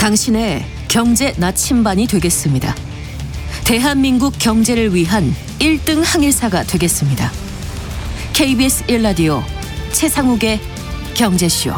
당신의 경제 나침반이 되겠습니다. 대한민국 경제를 위한 1등 항해사가 되겠습니다. KBS 1라디오 최상욱의 경제쇼.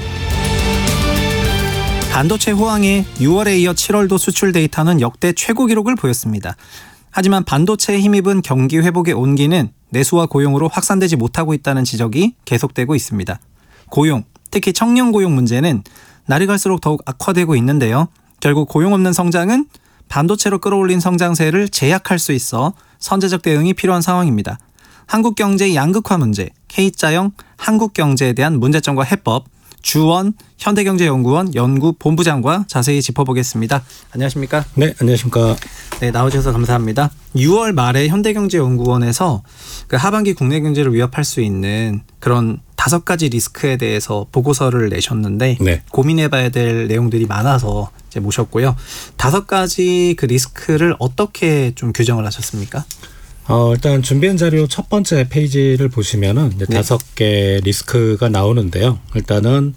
반도체 호황에 6월에 이어 7월도 수출 데이터는 역대 최고 기록을 보였습니다. 하지만 반도체에 힘입은 경기 회복의 온기는 내수와 고용으로 확산되지 못하고 있다는 지적이 계속되고 있습니다. 고용, 특히 청년 고용 문제는 날이 갈수록 더욱 악화되고 있는데요. 결국 고용 없는 성장은 반도체로 끌어올린 성장세를 제약할 수 있어 선제적 대응이 필요한 상황입니다. 한국 경제의 양극화 문제, K자형 한국 경제에 대한 문제점과 해법, 주원 현대경제연구원 연구본부장과 자세히 짚어보겠습니다. 안녕하십니까? 네, 안녕하십니까? 네, 나오셔서 감사합니다. 6월 말에 현대경제연구원에서 그 하반기 국내 경제를 위협할 수 있는 그런 5가지 리스크에 대해서 보고서를 내셨는데 네. 고민해봐야 될 내용들이 많아서 이제 모셨고요. 5가지 그 리스크를 어떻게 좀 규정을 하셨습니까? 일단 준비한 자료 첫 번째 페이지를 보시면은 이제 네. 5개 리스크가 나오는데요. 일단은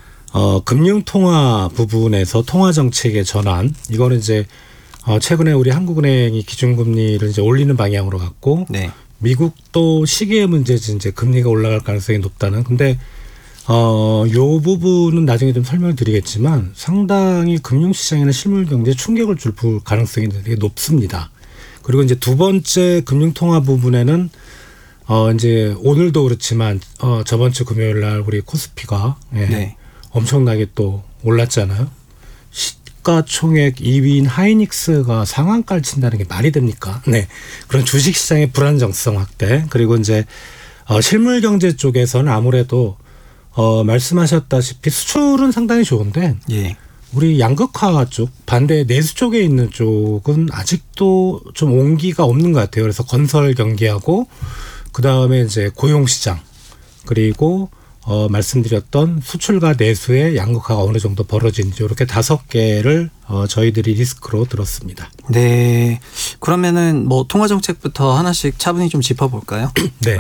금융통화 부분에서 통화 정책의 전환. 이거는 이제 최근에 우리 한국은행이 기준금리를 이제 올리는 방향으로 갔고, 네. 미국도 시기의 문제지 이제 금리가 올라갈 가능성이 높다는. 근데 요 부분은 나중에 좀 설명을 드리겠지만 상당히 금융시장이나 실물 경제에 충격을 줄 가능성이 되게 높습니다. 그리고 이제 두 번째 금융통화 부분에는 이제 오늘도 그렇지만 저번 주 금요일 날 우리 코스피가 네. 엄청나게 또 올랐잖아요. 시가총액 2위인 하이닉스가 상한가를 친다는 게 말이 됩니까? 네. 그런 주식시장의 불안정성 확대. 그리고 이제 실물 경제 쪽에서는 아무래도 말씀하셨다시피 수출은 상당히 좋은데 예. 우리 양극화 쪽, 반대 내수 쪽에 있는 쪽은 아직도 좀 온기가 없는 것 같아요. 그래서 건설 경기하고 그다음에 이제 고용시장 그리고 말씀드렸던 수출과 내수의 양극화가 어느 정도 벌어진지 이렇게 5개를 저희들이 리스크로 들었습니다. 네. 그러면은 뭐 통화 정책부터 하나씩 차분히 좀 짚어볼까요? 네.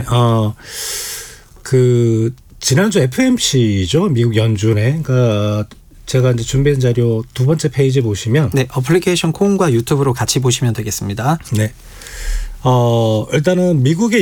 그 지난주 FOMC죠. 미국 연준에. 그러니까 제가 이제 준비한 자료 두 번째 페이지 보시면 네, 어플리케이션 콩과 유튜브로 같이 보시면 되겠습니다. 네. 일단은 미국의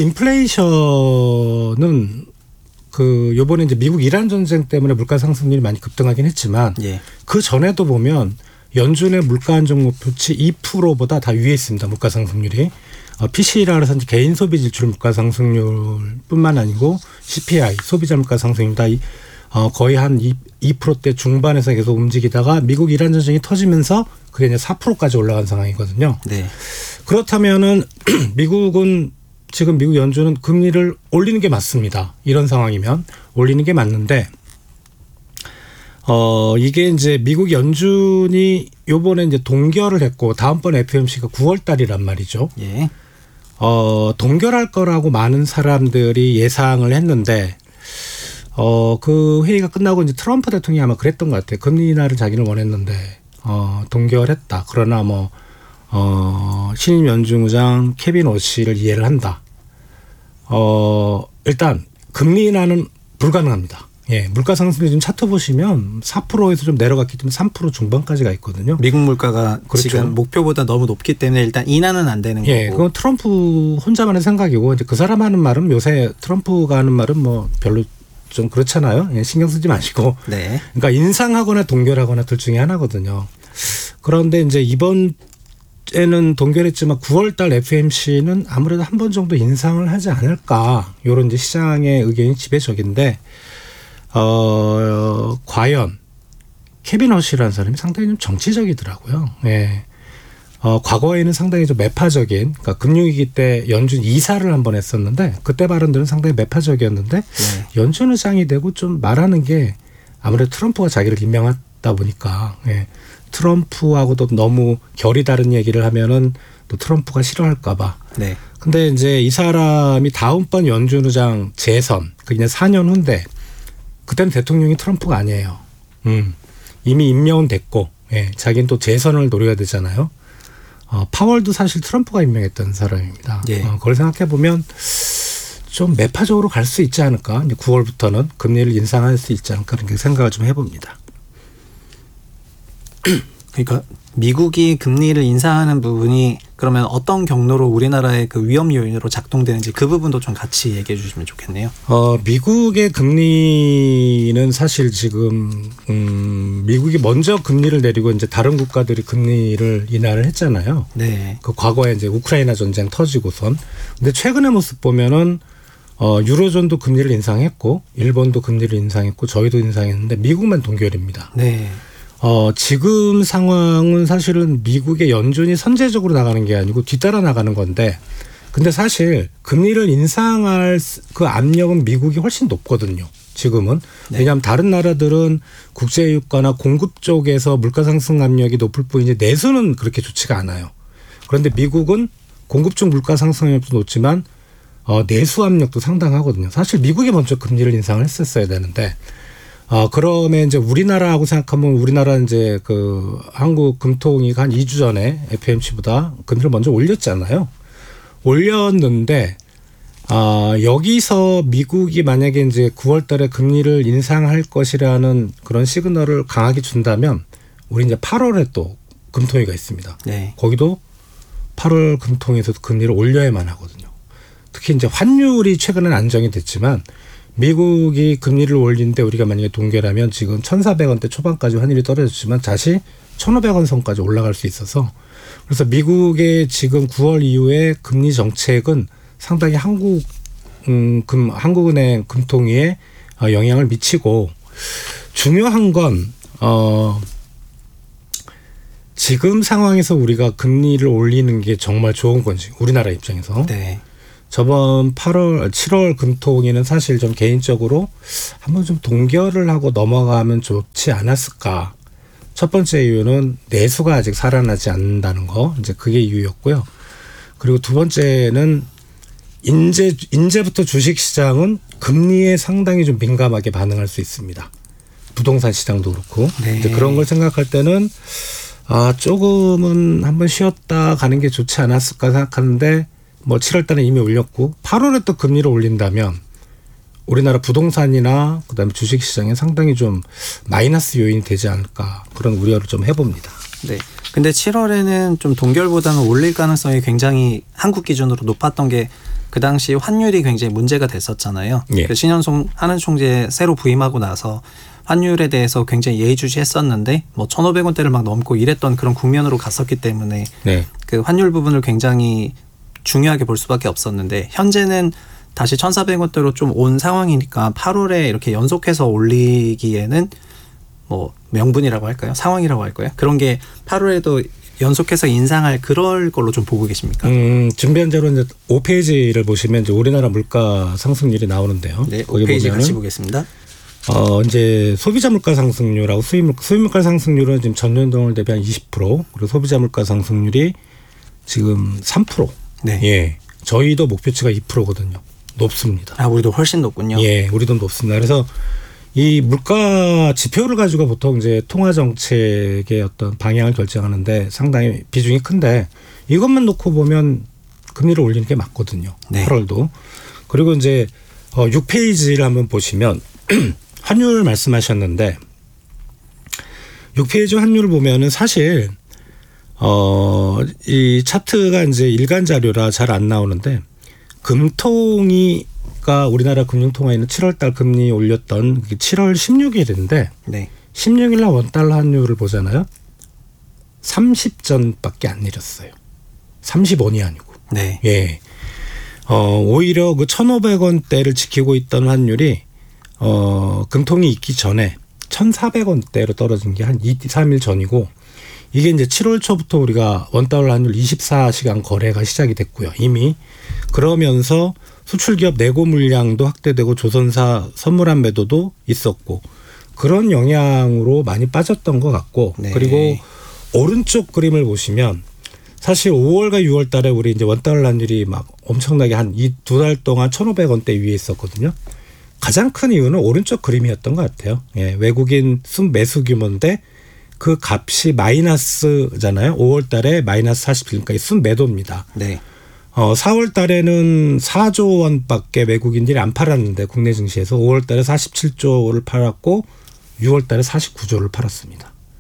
인플레이션은 그 요번에 이제 미국 이란 전쟁 때문에 물가 상승률이 많이 급등하긴 했지만 예. 그 전에도 보면 연준의 물가 안정 목표치 2%보다 다 위에 있습니다. 물가 상승률이. PCE라 그래서 개인 소비 지출 물가 상승률뿐만 아니고 CPI 소비자 물가 상승률 다 거의 한 2%대 중반에서 계속 움직이다가 미국 이란 전쟁이 터지면서 그게 이제 4%까지 올라간 상황이거든요. 네. 그렇다면은 미국은 지금 미국 연준은 금리를 올리는 게 맞습니다. 이런 상황이면 올리는 게 맞는데 이게 이제 미국 연준이 요번에 이제 동결을 했고 다음번 FOMC가 9월 달이란 말이죠. 예. 동결할 거라고 많은 사람들이 예상을 했는데 그 회의가 끝나고 이제 트럼프 대통령이 아마 그랬던 것 같아요. 금리 인하를 자기는 원했는데 동결했다. 그러나 뭐 신임 연준의장 케빈 워시를 이해를 한다. 일단 금리 인하는 불가능합니다. 예, 물가 상승률 지금 차트 보시면 4%에서 좀 내려갔기 때문에 3% 중반까지 가 있거든요. 미국 물가가 그렇죠. 지금 목표보다 너무 높기 때문에 일단 인하는 안 되는 예, 거고. 그건 트럼프 혼자만의 생각이고 이제 그 사람 하는 말은 요새 트럼프가 하는 말은 뭐 별로 좀 그렇잖아요. 예, 신경 쓰지 마시고. 네. 그러니까 인상하거나 동결하거나 둘 중에 하나거든요. 그런데 이제 이번에는 동결했지만 9월 달 FOMC는 아무래도 한 번 정도 인상을 하지 않을까. 이런 이제 시장의 의견이 지배적인데 과연 케빈 허시라는 사람이 상당히 좀 정치적이더라고요. 예. 과거에는 상당히 좀 매파적인, 그러니까 금융위기 때 연준 이사를 한번 했었는데 그때 발언들은 상당히 매파적이었는데 네. 연준 의장이 되고 좀 말하는 게 아무래도 트럼프가 자기를 임명하다 보니까 트럼프하고도 너무 결이 다른 얘기를 하면은 또 트럼프가 싫어할까 봐. 네. 근데 이제 이 사람이 다음번 연준 의장 재선, 그냥 4년 후인데 그때는 대통령이 트럼프가 아니에요. 이미 임명은 됐고, 예, 자기는 또 재선을 노려야 되잖아요. 파월도 사실 트럼프가 임명했던 사람입니다. 예. 그걸 생각해 보면 좀 매파적으로 갈 수 있지 않을까. 이제 9월부터는 금리를 인상할 수 있지 않을까 이렇게 생각을 좀 해봅니다. 그러니까 미국이 금리를 인상하는 부분이 그러면 어떤 경로로 우리나라의 그 위험 요인으로 작동되는지 그 부분도 좀 같이 얘기해 주시면 좋겠네요. 미국의 금리는 사실 지금 미국이 먼저 금리를 내리고 이제 다른 국가들이 금리를 인하를 했잖아요. 네. 그 과거에 이제 우크라이나 전쟁 터지고선. 근데 최근의 모습 보면은 유로존도 금리를 인상했고 일본도 금리를 인상했고 저희도 인상했는데 미국만 동결입니다. 네. 지금 상황은 사실은 미국의 연준이 선제적으로 나가는 게 아니고 뒤따라 나가는 건데 근데 사실 금리를 인상할 그 압력은 미국이 훨씬 높거든요. 지금은. 네. 왜냐하면 다른 나라들은 국제유가나 공급 쪽에서 물가 상승 압력이 높을 뿐이지 내수는 그렇게 좋지가 않아요. 그런데 미국은 공급 쪽 물가 상승 압력도 높지만 내수 압력도 상당하거든요. 사실 미국이 먼저 금리를 인상을 했었어야 되는데 그러면 이제 우리나라하고 생각하면 우리나라 이제 그 한국 금통위가 한 2주 전에 FOMC보다 금리를 먼저 올렸잖아요. 올렸는데 여기서 미국이 만약에 이제 9월 달에 금리를 인상할 것이라는 그런 시그널을 강하게 준다면 우리 이제 8월에 또 금통위가 있습니다. 네. 거기도 8월 금통위에서도 금리를 올려야만 하거든요. 특히 이제 환율이 최근엔 안정이 됐지만 미국이 금리를 올리는데 우리가 만약에 동결하면 지금 1,400원대 초반까지 환율이 떨어졌지만 다시 1,500원 선까지 올라갈 수 있어서 그래서 미국의 지금 9월 이후에 금리 정책은 상당히 한국은행 금통위에 영향을 미치고 중요한 건 지금 상황에서 우리가 금리를 올리는 게 정말 좋은 건지 우리나라 입장에서 네. 저번 7월 금통위는 사실 좀 개인적으로 한번 좀 동결을 하고 넘어가면 좋지 않았을까. 첫 번째 이유는 내수가 아직 살아나지 않는다는 거. 이제 그게 이유였고요. 그리고 두 번째는 이제부터 주식시장은 금리에 상당히 좀 민감하게 반응할 수 있습니다. 부동산 시장도 그렇고. 네. 이제 그런 걸 생각할 때는 조금은 한번 쉬었다 가는 게 좋지 않았을까 생각하는데 뭐 7월 달에 이미 올렸고 8월에 또 금리를 올린다면 우리나라 부동산이나 그다음에 주식시장에 상당히 좀 마이너스 요인이 되지 않을까 그런 우려를 좀 해봅니다. 네. 근데 7월에는 좀 동결보다는 올릴 가능성이 굉장히 한국 기준으로 높았던 게 그 당시 환율이 굉장히 문제가 됐었잖아요. 예. 그 신현송 하는 총재 새로 부임하고 나서 환율에 대해서 굉장히 예의주시했었는데 뭐 1,500원대를 막 넘고 이랬던 그런 국면으로 갔었기 때문에 네. 그 환율 부분을 굉장히 중요하게 볼 수밖에 없었는데 현재는 다시 1,400원대로 좀 온 상황이니까 8월에 이렇게 연속해서 올리기에는 뭐 명분이라고 할까요? 상황이라고 할까요? 그런 게 8월에도 연속해서 인상할 그럴 걸로 좀 보고 계십니까? 준비한 자료 이제 5페이지를 보시면 이제 우리나라 물가 상승률이 나오는데요. 네, 거기 5페이지 보면은 같이 보겠습니다. 이제 소비자 물가 상승률하고 수입 물가 상승률은 지금 전년동을 대비 한 20% 그리고 소비자 물가 상승률이 지금 3%. 네. 예. 저희도 목표치가 2%거든요. 높습니다. 우리도 훨씬 높군요. 예, 우리도 높습니다. 그래서 이 물가 지표를 가지고 보통 이제 통화 정책의 어떤 방향을 결정하는데 상당히 비중이 큰데 이것만 놓고 보면 금리를 올리는 게 맞거든요. 네. 8월도. 그리고 이제 6페이지를 한번 보시면 환율 말씀하셨는데 6페이지 환율을 보면은 사실 이 차트가 이제 일간 자료라 잘 안 나오는데 금통위가 우리나라 금융통화에는 7월 달 금리 올렸던 7월 16일인데 네. 16일 날 원달러 환율을 보잖아요. 30전밖에 안 내렸어요. 30원이 아니고. 네. 예. 오히려 그 1,500원대를 지키고 있던 환율이 금통이 있기 전에 1,400원대로 떨어진 게 한 2, 3일 전이고 이게 이제 7월 초부터 우리가 원달러 환율 24시간 거래가 시작이 됐고요. 이미 그러면서 수출기업 내고 물량도 확대되고 조선사 선물한 매도도 있었고 그런 영향으로 많이 빠졌던 것 같고 네. 그리고 오른쪽 그림을 보시면 사실 5월과 6월 달에 우리 이제 원달러 환율이 막 엄청나게 한 이 두 달 동안 1,500원대 위에 있었거든요. 가장 큰 이유는 오른쪽 그림이었던 것 같아요. 예, 외국인 순 매수 규모인데 그 값이 마이너스잖아요. 5월 달에 마이너스 47, 순 매도입니다. 네. 4월 달에는 4조 원밖에 외국인들이 안 팔았는데 국내 증시에서 5월 달에 47조를 팔았고 6월 달에 49조를 팔았습니다.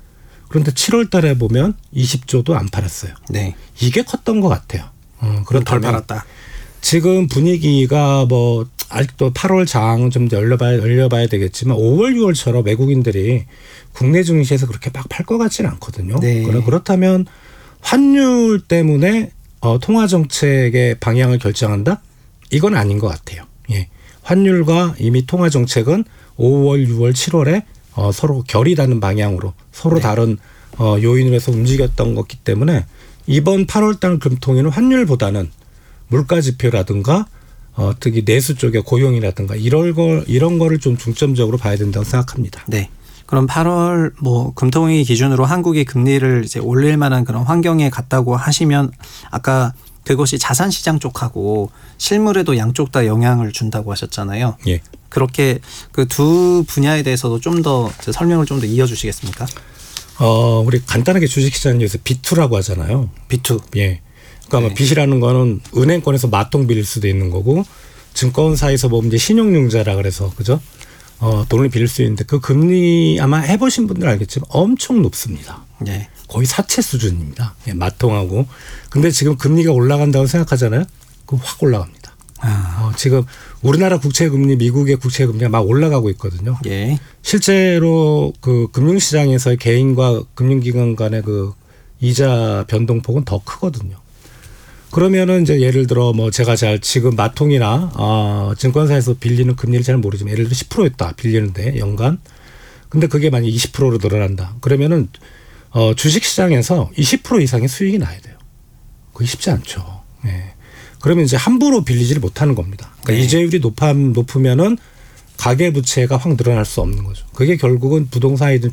그런데 7월 달에 보면 20조도 안 팔았어요. 네. 이게 컸던 것 같아요. 덜 그렇다면 팔았다. 지금 분위기가 뭐 아직도 8월 장은 좀 열려봐야 되겠지만 5월, 6월처럼 외국인들이 국내 증시에서 그렇게 막 팔 것 같지는 않거든요. 네. 그렇다면 환율 때문에 통화 정책의 방향을 결정한다? 이건 아닌 것 같아요. 예. 환율과 이미 통화 정책은 5월, 6월, 7월에 서로 결이 닿는 방향으로 서로 네. 다른 요인으로 해서 움직였던 거기 때문에 이번 8월 달 금통위는 환율보다는 물가 지표라든가 특히 내수 쪽의 고용이라든가 이런 거를 좀 중점적으로 봐야 된다고 생각합니다. 네. 그럼 8월 뭐 금통위 기준으로 한국이 금리를 이제 올릴 만한 그런 환경에 갔다고 하시면 아까 그것이 자산 시장 쪽하고 실물에도 양쪽 다 영향을 준다고 하셨잖아요. 예. 그렇게 그 두 분야에 대해서도 좀 더 설명을 좀 더 이어주시겠습니까? 우리 간단하게 주식시장에서 B2라고 하잖아요. B2. 예. 그러니까 뭐 네. 빚이라는 거는 은행권에서 마통 빌릴 수도 있는 거고 증권사에서 보면 이제 신용융자라 그래서 그죠? 돈을 빌릴 수 있는데 그 금리 아마 해보신 분들 알겠지만 엄청 높습니다. 네. 거의 사채 수준입니다. 예, 마통하고. 근데 지금 금리가 올라간다고 생각하잖아요. 그럼 확 올라갑니다. 지금 우리나라 국채금리, 미국의 국채금리가 막 올라가고 있거든요. 예. 실제로 그 금융시장에서의 개인과 금융기관 간의 그 이자 변동폭은 더 크거든요. 그러면은 이제 예를 들어 뭐 제가 지금 마통이나 증권사에서 빌리는 금리를 잘 모르지만 예를 들어 10%였다 빌리는데 연간. 근데 그게 만약 20%로 늘어난다. 그러면은 주식시장에서 20% 이상의 수익이 나야 돼요. 그게 쉽지 않죠. 예. 그러면 이제 함부로 빌리지를 못하는 겁니다. 그러니까 네. 이자율이 높으면은 가계부채가 확 늘어날 수 없는 거죠. 그게 결국은 부동산이든